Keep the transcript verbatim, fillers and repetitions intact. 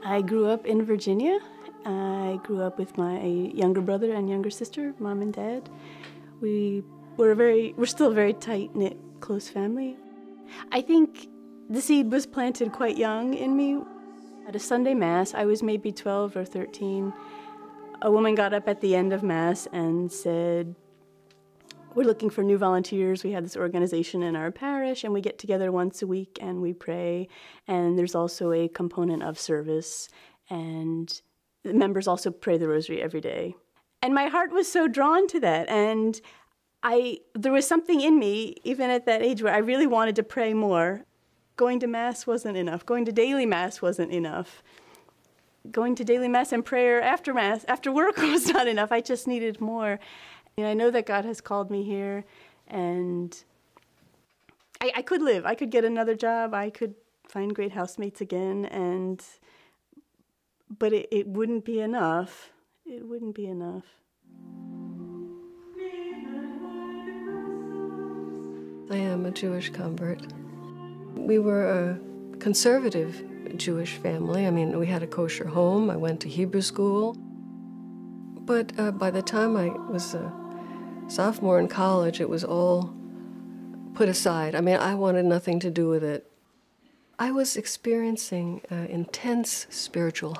I grew up in Virginia. I grew up with my younger brother and younger sister, mom and dad. We were a very, we're still a very tight-knit, close family. I think the seed was planted quite young in me. At a Sunday Mass, I was maybe twelve or thirteen. A woman got up at the end of Mass and said, "We're looking for new volunteers. We have this organization in our parish, and we get together once a week and we pray. And there's also a component of service, and the members also pray the rosary every day." And my heart was so drawn to that, and I there was something in me, even at that age, where I really wanted to pray more. Going to Mass wasn't enough. Going to daily Mass wasn't enough. Going to daily Mass and prayer after Mass, after work was not enough. I just needed more. And I know that God has called me here, and I, I could live. I could get another job. I could find great housemates again, and but it, it wouldn't be enough. It wouldn't be enough. I am a Jewish convert. We were a conservative Jewish family. I mean, we had a kosher home. I went to Hebrew school. But uh, by the time I was a sophomore in college, it was all put aside. I mean, I wanted nothing to do with it. I was experiencing uh, intense spiritual